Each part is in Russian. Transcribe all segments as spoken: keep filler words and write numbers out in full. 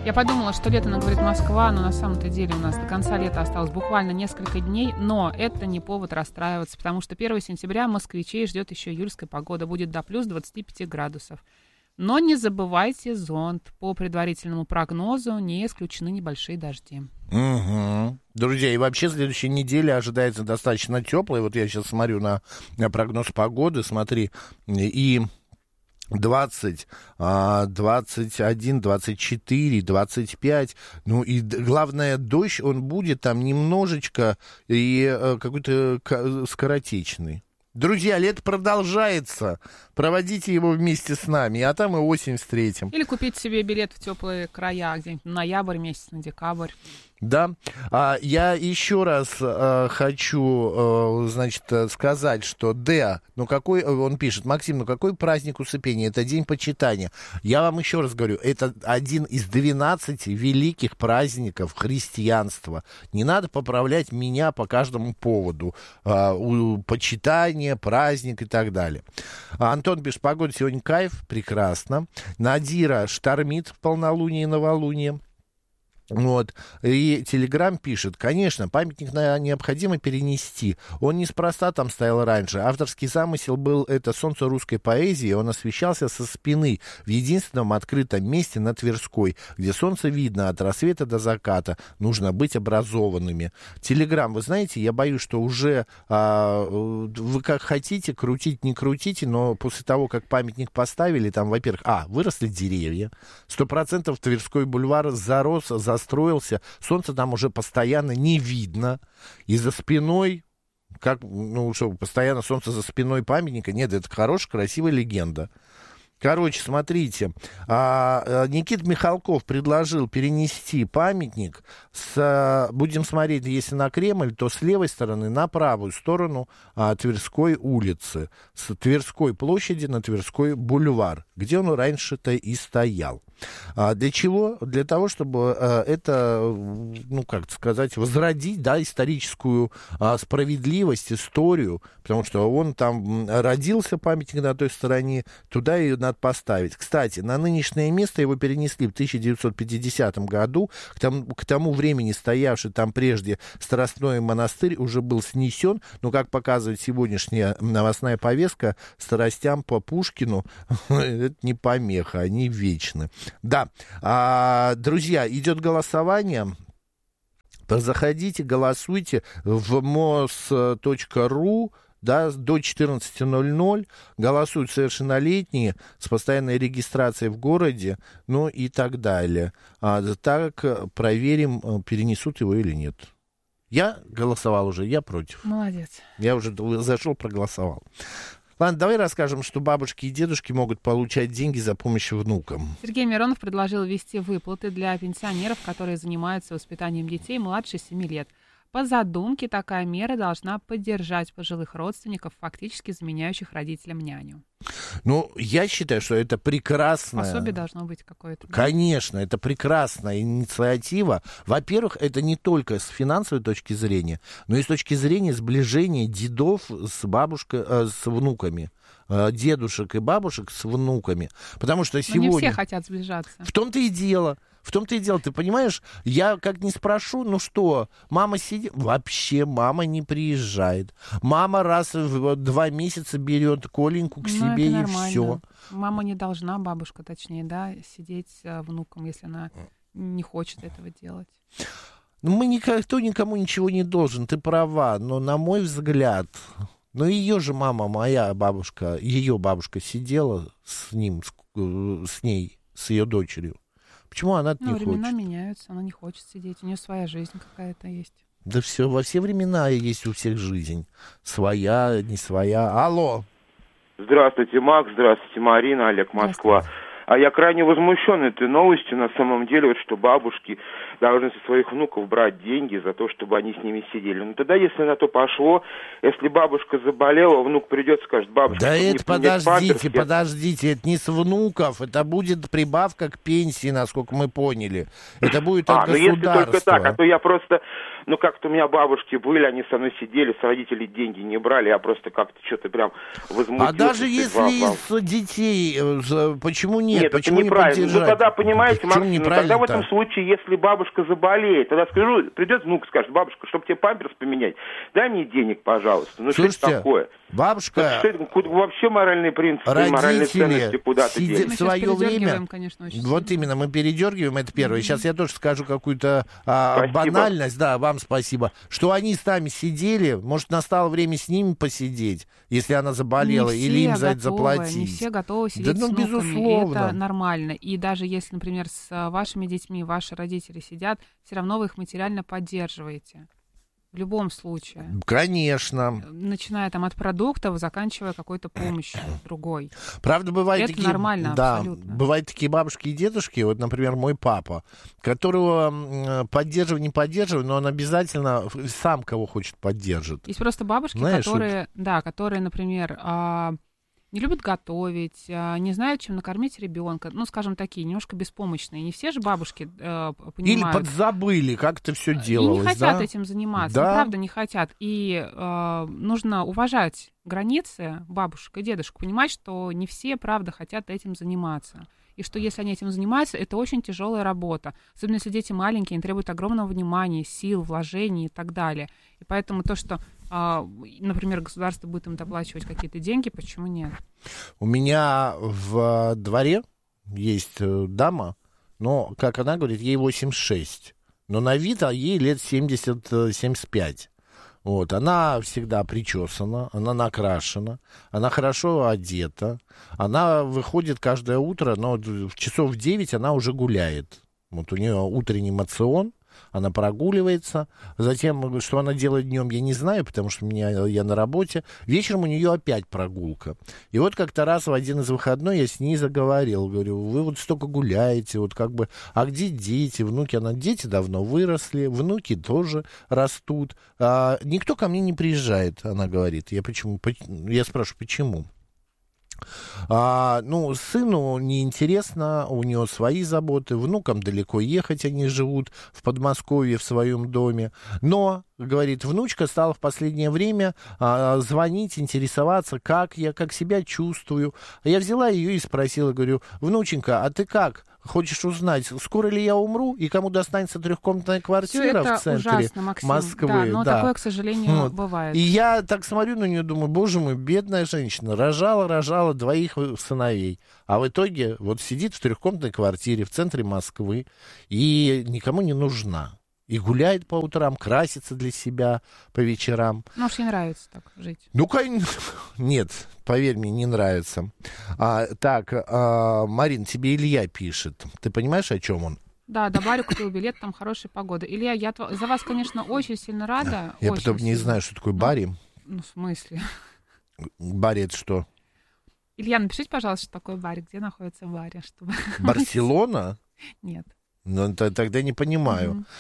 Я подумала, что лето, она говорит, Москва, но на самом-то деле у нас до конца лета осталось буквально несколько дней, но это не повод расстраиваться, потому что первого сентября москвичей ждет еще июльская погода, будет до плюс двадцати пяти градусов. Но не забывайте зонт. По предварительному прогнозу не исключены небольшие дожди. Угу. Друзья, и вообще следующая неделя ожидается достаточно теплой. Вот я сейчас смотрю на, на прогноз погоды, смотри, и двадцать, двадцать один, двадцать четыре, двадцать пять. Ну и главное, дождь, он будет там немножечко и какой-то скоротечный. Друзья, лето продолжается. Проводите его вместе с нами, а там и осень встретим. Или купить себе билет в теплые края, где-нибудь на ноябрь месяц, на декабрь. Да. А, я еще раз а, хочу, а, значит, сказать, что Д, ну какой, он пишет, Максим, ну какой праздник усыпения? Это день почитания. Я вам еще раз говорю, это один из двенадцати великих праздников христианства. Не надо поправлять меня по каждому поводу. А, у, почитание, праздник и так далее. А, Антон пишет, погода сегодня кайф, прекрасно. Надира штормит в полнолуние и новолуние. Вот. И Телеграм пишет, конечно, памятник на, необходимо перенести. Он неспроста там стоял раньше. Авторский замысел был это солнце русской поэзии. Он освещался со спины в единственном открытом месте на Тверской, где солнце видно от рассвета до заката. Нужно быть образованными. Телеграм, вы знаете, я боюсь, что уже а, вы как хотите, крутить, не крутите, но после того, как памятник поставили, там, во-первых, а, выросли деревья, сто процентов Тверской бульвар зарос, застроился, солнце там уже постоянно не видно, и за спиной, как, ну что, постоянно солнце за спиной памятника, нет, это хорошая, красивая легенда. Короче, смотрите, а, Никита Михалков предложил перенести памятник, с, будем смотреть, если на Кремль, то с левой стороны на правую сторону а, Тверской улицы, с Тверской площади на Тверской бульвар, где он раньше-то и стоял. А для чего? Для того, чтобы а, это, ну, как сказать, возродить, да, историческую а, справедливость, историю, потому что он там родился, памятник на той стороне, туда и надо поставить. Кстати, на нынешнее место его перенесли в тысяча девятьсот пятидесятом году, к тому, к тому времени стоявший там прежде Страстной монастырь уже был снесен, но, как показывает сегодняшняя новостная повестка, страстям по Пушкину это не помеха, они вечны. Да, а, друзья, идет голосование. Заходите, голосуйте в мос точка ру, да, до четырнадцати ноль-ноль. Голосуют совершеннолетние с постоянной регистрацией в городе, ну и так далее. А, так проверим, перенесут его или нет. Я голосовал уже, я против. Молодец. Я уже зашел, проголосовал. Ладно, давай расскажем, что бабушки и дедушки могут получать деньги за помощь внукам. Сергей Миронов предложил ввести выплаты для пенсионеров, которые занимаются воспитанием детей младше семи лет. По задумке, такая мера должна поддержать пожилых родственников, фактически заменяющих родителям няню. Ну, я считаю, что это прекрасно. Пособие должно быть какое-то. Да? Конечно, это прекрасная инициатива. Во-первых, это не только с финансовой точки зрения, но и с точки зрения сближения дедов с бабушкой, э, с внуками. Дедушек и бабушек с внуками. Потому что сегодня... Но не все хотят сближаться. В том-то и дело. В том-то и дело, ты понимаешь, я как не спрошу, ну что, мама сидит, вообще мама не приезжает. Мама раз в два месяца берет Коленьку к ну, себе и все. Мама не должна, бабушка точнее, да, сидеть с внуком, если она не хочет этого делать. Ну, мы никто никому ничего не должен, ты права, но на мой взгляд... Но ее же мама, моя бабушка, ее бабушка сидела с ним, с, с ней, с ее дочерью. Почему она ну, не времена хочет? меняются, она не хочет сидеть, у нее своя жизнь какая-то есть. Да все, во все времена есть у всех жизнь. Своя, не своя. Алло. Здравствуйте, Макс, здравствуйте, Марина, Олег, Москва. А я крайне возмущен этой новостью, на самом деле, вот, что бабушки должны со своих внуков брать деньги за то, чтобы они с ними сидели. Ну тогда, если на то пошло, если бабушка заболела, внук придет и скажет, бабушка... Да это подождите, памперс, подождите, это не с внуков, это будет прибавка к пенсии, насколько мы поняли. Это будет от а, государства. Ну если только так, а то я просто... Ну, как-то у меня бабушки были, они со мной сидели, с родителей деньги не брали, я просто как-то что-то прям возмутился. А даже если из детей, почему не нет, Нет, почему это неправильно. не поддержать? Ну, тогда, понимаете, Почему Максим, ну, тогда в этом неправильно-то? случае, если бабушка заболеет, тогда скажу, придет внук, скажет, бабушка, чтобы тебе памперс поменять, дай мне денег, пожалуйста. Ну, Слушайте, что это такое? бабушка... Что это, куда, вообще моральные принципы, моральные ценности куда-то сиди- делись. в Мы свое сейчас время... передергиваем, конечно, очень Вот сильно. именно, мы передергиваем, это первое. Мгм. Сейчас я тоже скажу какую-то а, Спасибо. банальность, да, вам спасибо, что они сами сидели, может, настало время с ними посидеть, если она заболела, Не или им все за это готовы, заплатить. Не все готовы Да, сидеть ну, с внуками, безусловно. и это нормально. И даже если, например, с а, вашими детьми ваши родители сидят, все равно вы их материально поддерживаете. В любом случае. Конечно. Начиная там от продуктов, заканчивая какой-то помощью другой. Правда, бывают Это такие... нормально, да, абсолютно. бывают такие бабушки и дедушки, вот, например, мой папа, которого м, поддерживаю, не поддерживаю, но он обязательно сам кого хочет поддержит. Есть просто бабушки, Знаешь, которые, да, которые, например, а, не любят готовить, а, не знают, чем накормить ребенка. Ну, скажем, такие, немножко беспомощные. Не все же бабушки э, Или понимают. подзабыли, как это все И делалось, не хотят да? этим заниматься, Да. ну, правда не хотят. И э, нужно уважать границы бабушек и дедушек, понимать, что не все, правда, хотят этим заниматься. И что если они этим занимаются, это очень тяжелая работа. Особенно если дети маленькие, они требуют огромного внимания, сил, вложений и так далее. И поэтому то, что, э, например, государство будет им доплачивать какие-то деньги, почему нет? У меня в дворе есть э, дама, но, как она говорит, ей восемьдесят шесть. Но на вид а ей лет семьдесят - семьдесят пять. Вот, она всегда причесана, она накрашена, она хорошо одета, она выходит каждое утро, но в часов в девять она уже гуляет. Вот у нее утренний моцион, она прогуливается. Затем, что она делает днем, я не знаю, потому что у меня, я на работе. Вечером у нее опять прогулка. И вот как-то раз в один из выходных я с ней заговорил. Говорю, вы вот столько гуляете, вот как бы, а где дети, внуки? Она, дети давно выросли, внуки тоже растут. А, никто ко мне не приезжает, она говорит. Я, почему, я спрашиваю, почему? А, ну, сыну неинтересно, у него свои заботы, внукам далеко ехать, они живут в Подмосковье в своем доме. Но, говорит, внучка стала в последнее время а, звонить, интересоваться, как я, как себя чувствую. Я взяла ее и спросила, говорю, внученька, а ты как? Хочешь узнать, скоро ли я умру и кому достанется трехкомнатная квартира в центре ужасно, Максим. Москвы? Да, но да. такое, к сожалению, Вот. бывает. И я так смотрю на нее, думаю, боже мой, бедная женщина, рожала, рожала двоих сыновей, а в итоге вот сидит в трехкомнатной квартире в центре Москвы и никому не нужна. И гуляет по утрам, красится для себя по вечерам. Ну, уж ей нравится так жить. Ну, конечно, нет, поверь мне, не нравится. А, так, а, Марин, тебе Илья пишет. Ты понимаешь, о чем он? Да, до Бари купил билет, там хорошая погода. Илья, я тв- за вас, конечно, очень сильно рада. Я очень потом не сильно. знаю, что такое Ну, Бари. Ну, в смысле? Бари это что? Илья, напишите, пожалуйста, что такое Бари, где находится Бари, чтобы... Барселона? Нет. Ну, т- тогда не понимаю. Мгм.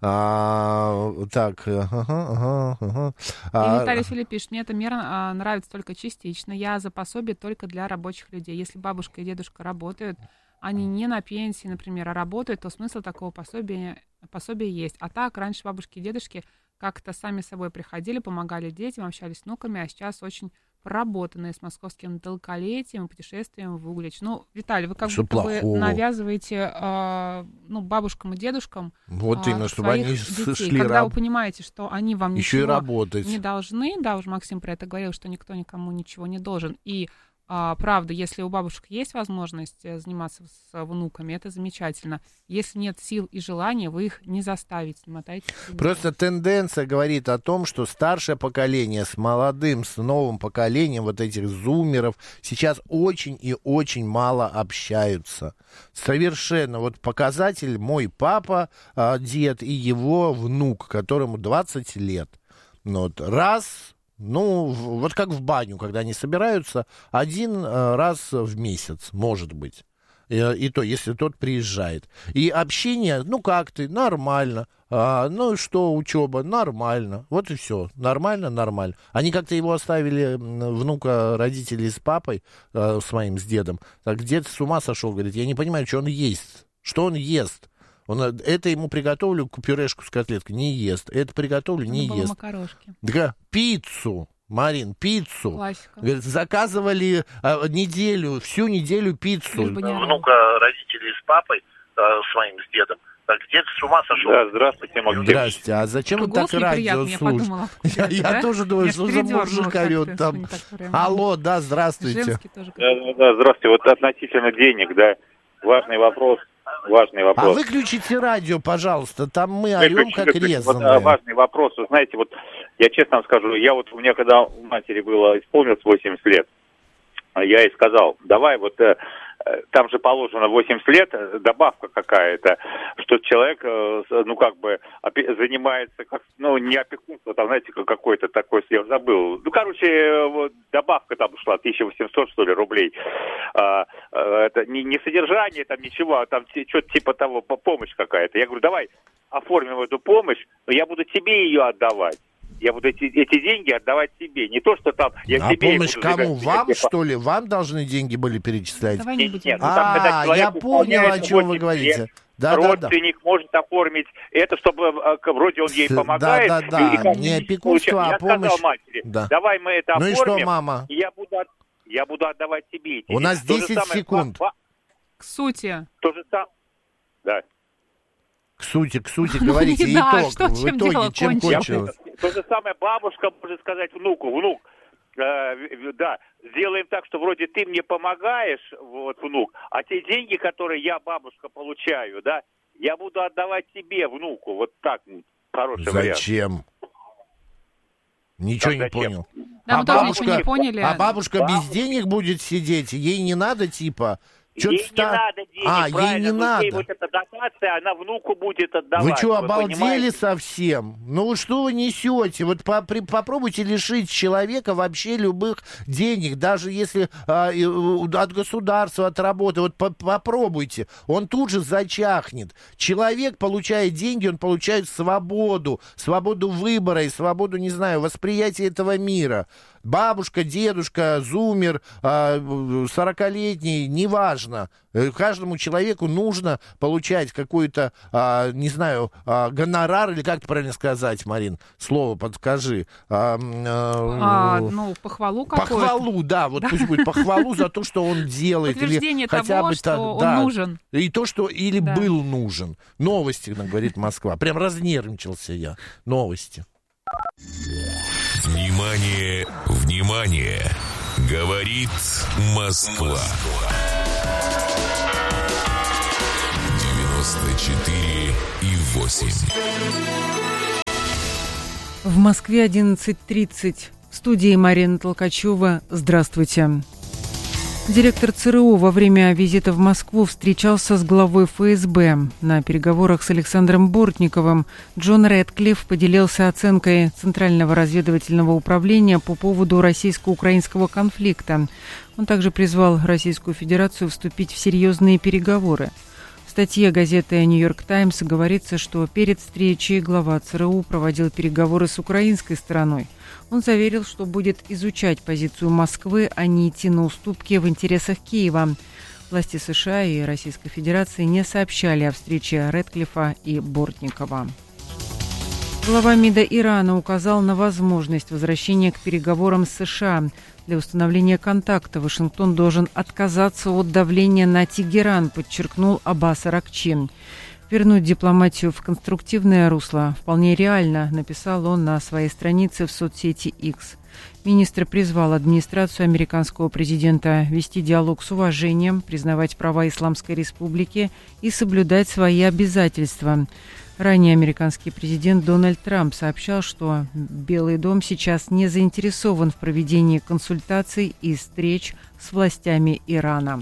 А, так, ага, ага, ага. И А, Виталий Филипп пишет, мне эта мера а, нравится только частично. Я за пособие только для рабочих людей. Если бабушка и дедушка работают, они не на пенсии, например, а работают, то смысл такого пособия, пособия есть. А так, раньше бабушки и дедушки как-то сами собой приходили, помогали детям, общались с внуками, а сейчас очень проработанные с московским долголетием и путешествием в Углич. Ну, Виталий, вы как Что будто бы плохого? навязываете а, ну, бабушкам и дедушкам вот а, именно, чтобы своих они детей. шли Когда раб- вы понимаете, что они вам еще и ничего работать. не должны, да, уже Максим про это говорил, что никто никому ничего не должен. И а, правда, если у бабушек есть возможность э, заниматься с внуками, это замечательно. Если нет сил и желания, вы их не заставите, мотайте. Просто тенденция говорит о том, что старшее поколение с молодым, с новым поколением вот этих зумеров сейчас очень и очень мало общаются. Совершенно. Вот показатель мой папа, а, дед и его внук, которому двадцать лет. Ну, вот раз... Ну, в- вот как в баню, когда они собираются, один э, раз в месяц, может быть. И, и то, если тот приезжает. И общение, ну как ты, нормально. А, ну и что, учеба, нормально. Вот и все, нормально, нормально. Они как-то его оставили, м, внука, родители с папой, э, с моим, с дедом. Так дед с ума сошел, говорит, я не понимаю, что он ест. Что он ест? Он, э, это ему приготовлю пюрешку с котлеткой, не ест. Это приготовлю, не Надо было ест. макарошки. Да, пиццу. Марин, пиццу. Классика. Говорит, заказывали а, неделю, всю неделю пиццу. Внука родителей с папой, э, своим, с дедом. Так дед с ума сошел. Да, здравствуйте, Максим. Здравствуйте. А зачем вы так радио слушаете? Я, я да? тоже думаю, Я что за мужик орет там. Алло, да, здравствуйте. Да, да, здравствуйте. Вот относительно денег, да, важный вопрос. Важный вопрос. А выключите радио, пожалуйста, там мы орем как резаные. Вот, важный вопрос. Вы знаете, вот я честно вам скажу, я вот у меня когда у матери было исполнилось восемьдесят лет, я ей сказал, давай вот э, там же положено восемьдесят лет, добавка какая-то, что человек, э, ну как бы опе- занимается, как, ну не опекунство, там знаете, какой-то такой, я забыл. Ну короче, э, вот, добавка там шла, тысяча восемьсот что ли рублей. А, а, это не, не содержание там ничего, а там что-то типа того, помощь какая-то. Я говорю, давай оформим эту помощь, но я буду тебе ее отдавать. Я буду эти, эти деньги отдавать себе. Не то, что там... Я а себе помощь буду кому? забирать. Вам, что ли? Вам должны деньги были перечислять? Давай не будем. Нет, ну, там, когда А, человек я понял, о чем вы восемьдесят говорите. лет, Да, да, да. родственник может оформить это, чтобы э, вроде он ей С- помогает. да, да, да. и как Не бы опекунство, получает. а Я сказал помощь. матери, Да. давай мы это Ну и оформим, что, мама? и я буду, от- я буду отдавать тебе эти У нас деньги. То же десять самое, секунд. ба- К сути. То же самое. Да. К сути, к сути, говорите, Ну, да, итог. что, В чем итоге, дело чем кончилось? кончилось? То же самое бабушка может сказать внуку, внук, э, да, сделаем так, что вроде ты мне помогаешь, вот, внук, а те деньги, которые я, бабушка, получаю, да, я буду отдавать тебе, внуку, вот так, хороший вариант. Зачем? Ничего Как не зачем? понял. Да, а мы тоже бабушка, ничего не поняли. а бабушка Бабушка. без денег будет сидеть? Ей не надо, типа... Чё-то Ей не ста- надо денег, А, ей правильно, не но надо. ей вот эта дотация, она внуку будет отдавать. Вы что, обалдели понимаете? совсем? Ну что вы несете? Вот по- при- попробуйте лишить человека вообще любых денег, даже если а, и, у- от государства, от работы. Вот по- попробуйте. Он тут же зачахнет. Человек получает деньги, он получает свободу, свободу выбора и свободу, не знаю, восприятия этого мира. Бабушка, дедушка, зумер, сорокалетний, неважно. Каждому человеку нужно получать какой-то, а, не знаю, а, гонорар, или как это правильно сказать, Марин? Слово подскажи. А, А, а, ну, похвалу какую-то. похвалу, да, вот пусть будет похвалу за то, что он делает. Подтверждение или хотя того, бы что та- он да, нужен. И то, что или Да. был нужен. Новости, говорит Москва. Прям разнервничался я. Новости. Внимание, внимание! Говорит Москва. девяносто четыре и восемь. В Москве одиннадцать тридцать. В студии Марина Толкачева. Здравствуйте. Директор ЦРУ во время визита в Москву встречался с главой эф эс бэ. На переговорах с Александром Бортниковым Джон Рэдклифф поделился оценкой Центрального разведывательного управления по поводу российско-украинского конфликта. Он также призвал Российскую Федерацию вступить в серьезные переговоры. В статье газеты «Нью-Йорк Таймс» говорится, что перед встречей глава ЦРУ проводил переговоры с украинской стороной. Он заверил, что будет изучать позицию Москвы, а не идти на уступки в интересах Киева. Власти США и Российской Федерации не сообщали о встрече Рэдклиффа и Бортникова. Глава МИДа Ирана указал на возможность возвращения к переговорам с США. Для установления контакта Вашингтон должен отказаться от давления на Тегеран, подчеркнул Аббас Аракчи. Вернуть дипломатию в конструктивное русло вполне реально, написал он на своей странице в соцсети X. Министр призвал администрацию американского президента вести диалог с уважением, признавать права Исламской Республики и соблюдать свои обязательства. Ранее американский президент Дональд Трамп сообщал, что Белый дом сейчас не заинтересован в проведении консультаций и встреч с властями Ирана.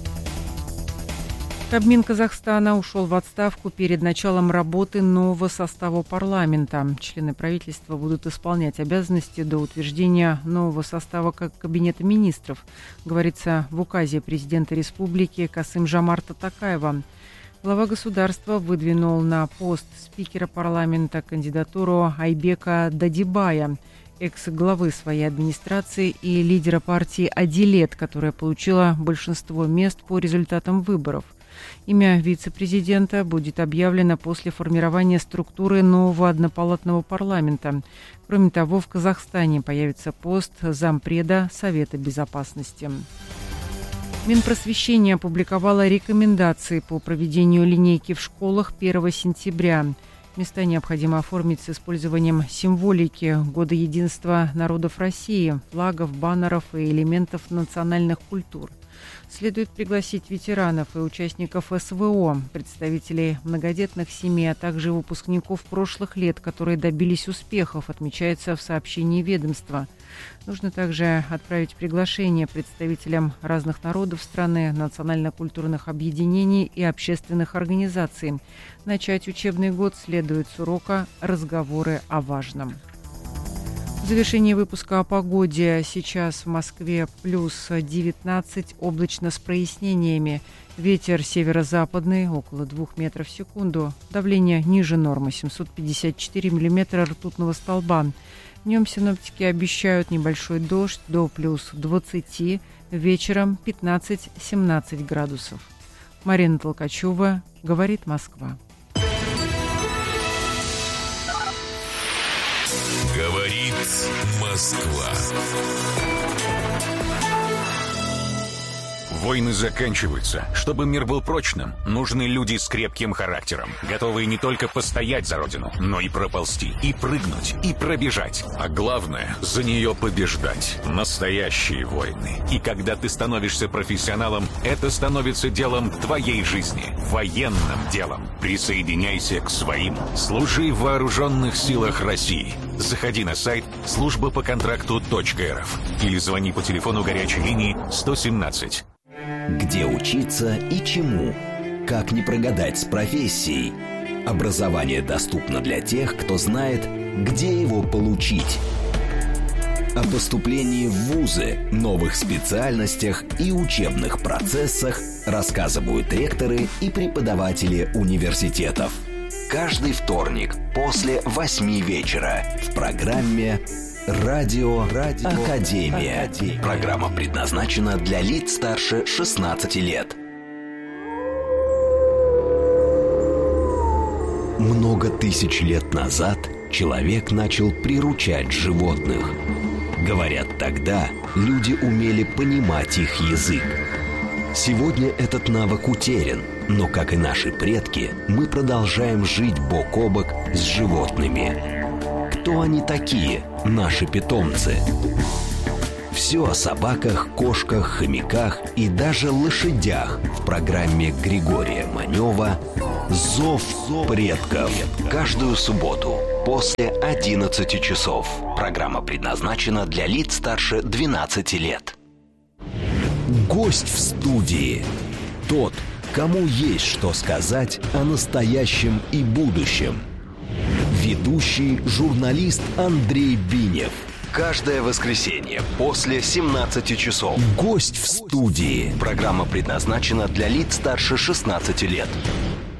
Кабмин Казахстана ушел в отставку перед началом работы нового состава парламента. Члены правительства будут исполнять обязанности до утверждения нового состава Кабинета министров, говорится в указе президента республики Касым-Жомарта Токаева. Глава государства выдвинул на пост спикера парламента кандидатуру Айбека Дадибая, экс-главы своей администрации и лидера партии «Адилет», которая получила большинство мест по результатам выборов. Имя вице-президента будет объявлено после формирования структуры нового однопалатного парламента. Кроме того, в Казахстане появится пост зампреда Совета Безопасности. Минпросвещение опубликовало рекомендации по проведению линейки в школах первого сентября. Места необходимо оформить с использованием символики Года единства народов России, флагов, баннеров и элементов национальных культур. Следует пригласить ветеранов и участников эс вэ о, представителей многодетных семей, а также выпускников прошлых лет, которые добились успехов, отмечается в сообщении ведомства. Нужно также отправить приглашение представителям разных народов страны, национально-культурных объединений и общественных организаций. Начать учебный год следует с урока «Разговоры о важном». В завершении выпуска о погоде. Сейчас в Москве плюс девятнадцать, облачно с прояснениями. Ветер северо-западный, около двух метров в секунду. Давление ниже нормы, семьсот пятьдесят четыре миллиметра ртутного столба. Днем синоптики обещают небольшой дождь до плюс двадцати, вечером пятнадцать-семнадцать градусов. Марина Толкачева, говорит Москва. Говорит Москва. Войны заканчиваются. Чтобы мир был прочным, нужны люди с крепким характером, готовые не только постоять за родину, но и проползти, и прыгнуть, и пробежать. А главное, за нее побеждать. Настоящие войны. И когда ты становишься профессионалом, это становится делом твоей жизни. Военным делом. Присоединяйся к своим. Служи в вооруженных силах России. Заходи на сайт служба по контракту точка эр эф или звони по телефону горячей линии сто семнадцать. Где учиться и чему? Как не прогадать с профессией? Образование доступно для тех, кто знает, где его получить. О поступлении в вузы, новых специальностях и учебных процессах рассказывают ректоры и преподаватели университетов. Каждый вторник после восьми вечера в программе «Радио, Радио Академия». Академия. Программа предназначена для лиц старше шестнадцати лет. Много тысяч лет назад человек начал приручать животных. Говорят, тогда люди умели понимать их язык. Сегодня этот навык утерян, но, как и наши предки, мы продолжаем жить бок о бок с животными. Кто они такие, наши питомцы? Все о собаках, кошках, хомяках и даже лошадях в программе Григория Манева «Зов предков». Каждую субботу после одиннадцати часов. Программа предназначена для лиц старше двенадцати лет. Гость в студии. Тот, кому есть что сказать о настоящем и будущем. Ведущий журналист Андрей Бинев. Каждое воскресенье после семнадцати часов. Гость в студии. Программа предназначена для лиц старше шестнадцати лет.